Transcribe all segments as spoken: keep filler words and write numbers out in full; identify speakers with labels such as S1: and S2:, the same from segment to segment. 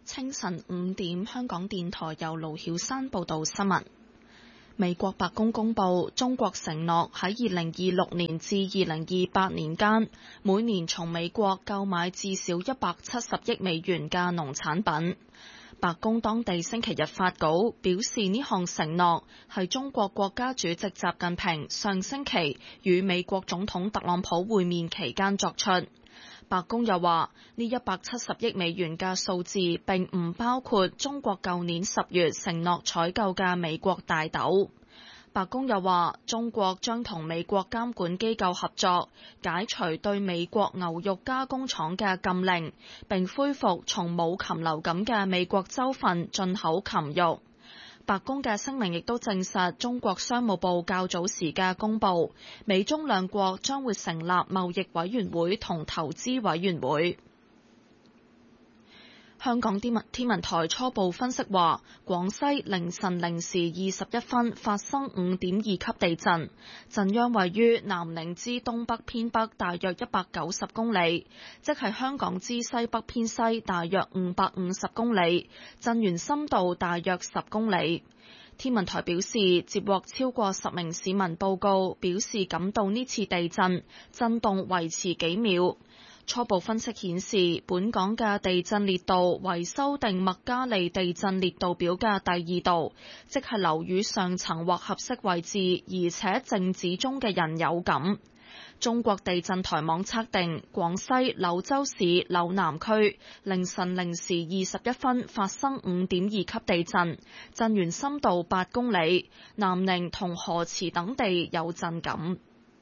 S1: 清晨五點，香港電台由盧曉山報道新聞。美國白宮公布，中國承諾喺二零二六年至二零二八年間，每年從美國購買至少一百七十億美元嘅農產品。白宮當地星期日發稿表示，呢項承諾係中國國家主席習近平上星期與美國總統特朗普會面期間作出。白宮又話，呢一百七十億美元嘅數字並唔包括中國舊年十月承諾採購嘅美國大豆。白宮又話，中國將同美國監管機構合作，解除對美國牛肉加工廠嘅禁令，並恢復從冇禽流感嘅美國州份進口禽肉。白宮嘅聲明亦都證實，中國商務部較早時嘅公佈，美中兩國將會成立貿易委員會同投資委員會。香港天文天文台初步分析話，廣西凌晨零時二十一分發生五點二級地震，震央位於南寧之東北偏北大約一百九十公里，即係香港之西北偏西大約五百五十公里，震源深度大約十公里。天文台表示，接獲超過十名市民報告，表示感到呢次地震震動維持幾秒。初步分析顯示，本港嘅地震烈度為修訂麥加利地震烈度表嘅第二度，即係樓宇上層或合適位置，而且靜止中嘅人有感。中國地震台網測定，廣西柳州市柳南區凌晨零時二十一分發生五點二級地震，震源深度八公里，南寧同河池等地有震感。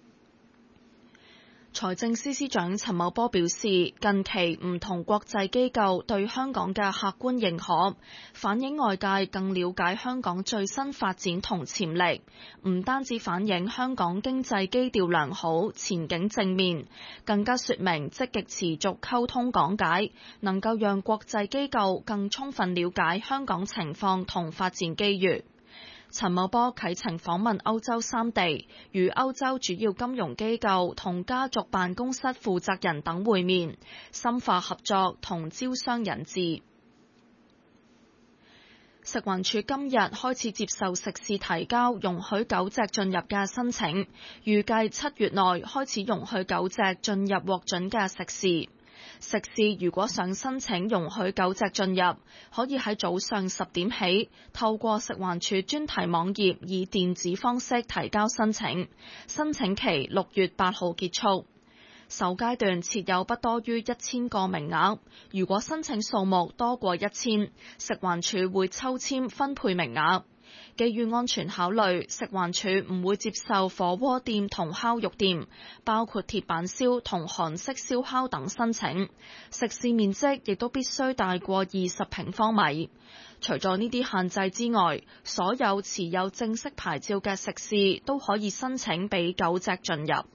S1: 財政司司長陳茂波表示，近期唔同國際機構對香港嘅客觀認可，反映外界更了解香港最新發展同潛力，唔單止反映香港經濟基調良好、前景正面，更加說明積極持續溝通講解，能夠讓國際機構更充分了解香港情況同發展機遇。陳茂波啟程訪問歐洲三地，與歐洲主要金融機構同家族辦公室負責人等會面，深化合作同招商引資。食環署今日開始接受食肆提交容許狗隻進入嘅申請，預計七月內開始容許狗隻進入獲准嘅食肆。食肆如果想申請容許狗隻進入，可以喺早上十點起透過食環署專題網頁以電子方式提交申請，申請期六月八號結束。首階段設有不多於一千個名額，如果申請數目多過一千，食環署會抽籤分配名額。基於安全考慮，食環署唔會接受火鍋店同烤肉店，包括鐵板燒同韓式燒烤等申請。食肆面積亦都必須大過二十平方米。除咗呢啲限制之外，所有持有正式牌照嘅食肆都可以申請俾狗隻進入。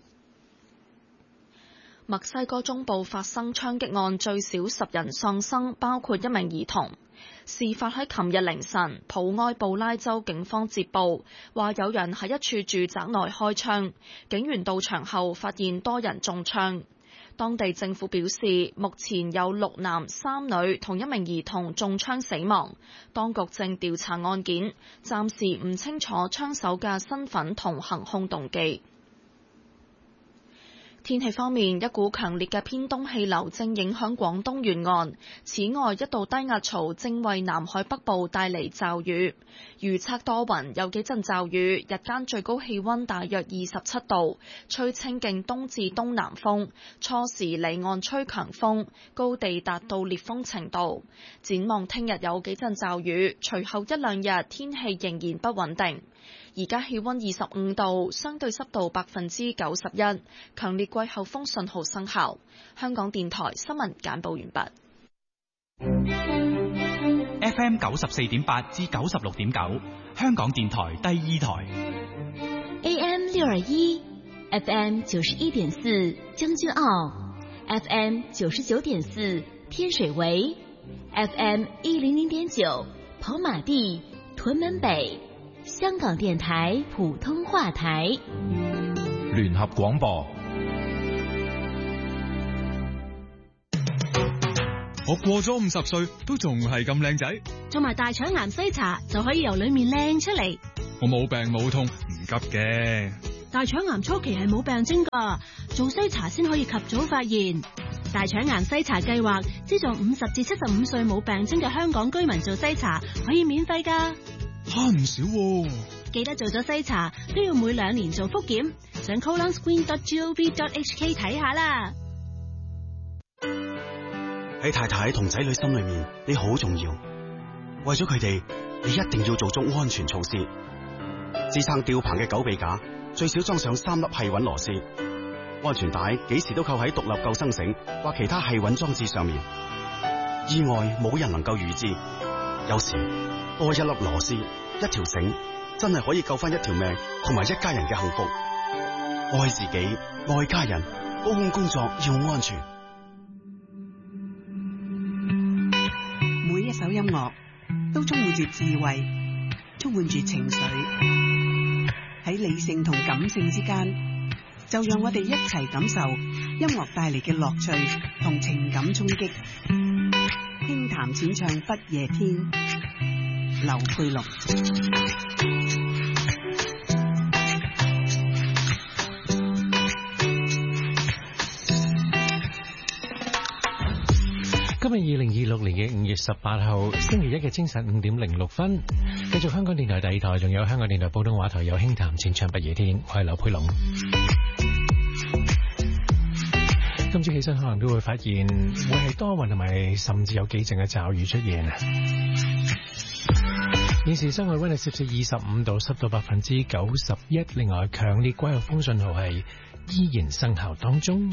S1: 墨西哥中部發生槍擊案，最少十人喪生，包括一名兒童。事發喺琴日凌晨，普埃布拉州警方接報，話有人喺一處住宅內開槍，警員到場後發現多人中槍。當地政府表示，目前有六男三女同一名兒童中槍死亡，當局正調查案件，暫時唔清楚槍手嘅身份同行兇動機。天氣方面，一股強烈嘅偏東氣流正影響廣東沿岸，此外一道低壓槽正為南海北部帶嚟驟雨。預測多雲，有幾陣驟雨，日間最高氣溫大約二十七度，吹清勁東至東南風，初時離岸吹強風，高地達到烈風程度。展望聽日有幾陣驟雨，隨後一兩日天氣仍然不穩定。而家氣溫二十五度，相對濕度百分之九十一，強烈季候風信號生效。香港電台新聞簡報完畢。
S2: F M 九十四點八至九十六點九，香港電台第二台。
S3: A M 六二一 ，F M 九十一點四將軍澳 ，F M 九十九點四天水圍 ，F M 一零零點九跑馬地屯門北。香港電台普通話台，
S4: 聯合廣播。
S5: 我過咗五十歲都仲係咁靚仔。
S6: 做埋大腸癌篩查就可以由裏面靚出嚟。
S5: 我冇病冇痛，唔急嘅。
S6: 大腸癌初期係冇病徵噶，做篩查先可以及早發現。大腸癌篩查計劃資助五十至七十五歲冇病徵嘅香港居民做篩查，可以免費噶。
S5: 慳唔少喎。
S6: 記得做咗篩查都要每兩年做複檢，上 colon screen dot gov dot h k 睇下啦。
S7: 喺太太同仔女心裏面，你好重要。為咗佢哋，你一定要做足安全措施。支撐吊棚嘅狗臂架最少裝上三粒繫穩螺絲，安全帶幾時都扣喺獨立救生繩或其他繫穩裝置上面。意外冇人能夠預知，有時多一粒螺絲、一條繩，真係可以救翻一條命同埋一家人嘅幸福。愛自己，愛家人，高空工作要安全。
S8: 每一首音樂都充滿住智慧，充滿住情緒。喺理性同感性之間，就讓我哋一齊感受音樂帶嚟嘅樂趣同情感衝擊。輕談淺唱不夜天，劉佩龍。
S9: 今日二零二六年嘅五月十八號星期一嘅清晨五點零六分，繼續香港電台第二台，仲有香港電台普通話台有輕談淺唱不夜天，我係劉佩龍。今朝起身可能都會發現會係多雲同埋甚至有幾陣嘅驟雨出現啊！現時室外溫度攝氏二十五度，濕度百分之九十一。另外，強烈季候風信號係依然生效當中。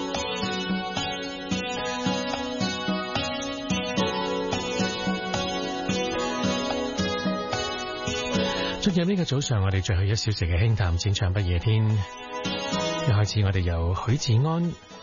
S9: 進入呢個早上，我哋最後一小時嘅輕談淺唱不夜天。一開始我哋由許志安